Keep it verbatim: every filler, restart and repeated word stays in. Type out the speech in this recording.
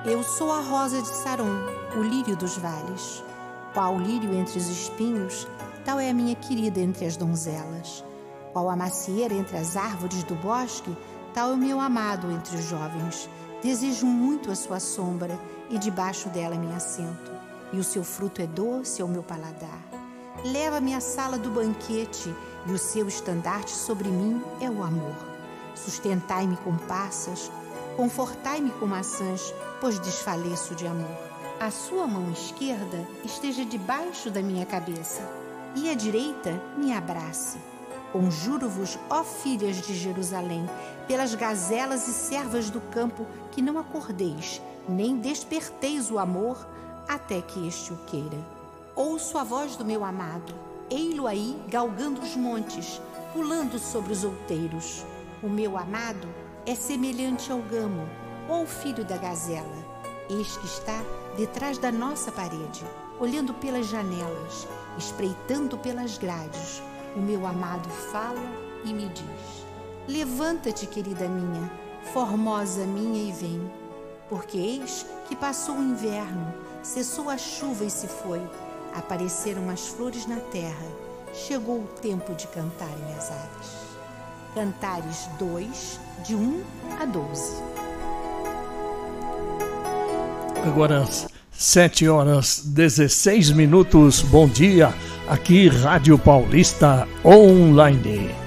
Eu sou a rosa de Saron, o lírio dos vales. Qual o lírio entre os espinhos, tal é a minha querida entre as donzelas. Qual a macieira entre as árvores do bosque, tal é o meu amado entre os jovens. Desejo muito a sua sombra, e debaixo dela me assento. E o seu fruto é doce ao meu paladar. Leva-me à sala do banquete, e o seu estandarte sobre mim é o amor. Sustentai-me com passas, confortai-me com maçãs, pois desfaleço de amor. A sua mão esquerda esteja debaixo da minha cabeça, e a direita me abrace. Conjuro-vos, ó filhas de Jerusalém, pelas gazelas e servas do campo, que não acordeis, nem desperteis o amor, até que este o queira. Ouço a voz do meu amado, ei-lo aí galgando os montes, pulando sobre os outeiros. O meu amado é semelhante ao gamo, ou ao filho da gazela. Eis que está detrás da nossa parede, olhando pelas janelas, espreitando pelas grades. O meu amado fala e me diz: levanta-te, querida minha, formosa minha, e vem. Porque eis que passou o inverno, cessou a chuva e se foi. Apareceram as flores na terra, chegou o tempo de cantarem as aves. Cantares dois, de um a doze. Agora, sete horas dezesseis minutos. Bom dia, aqui Rádio Paulista Online.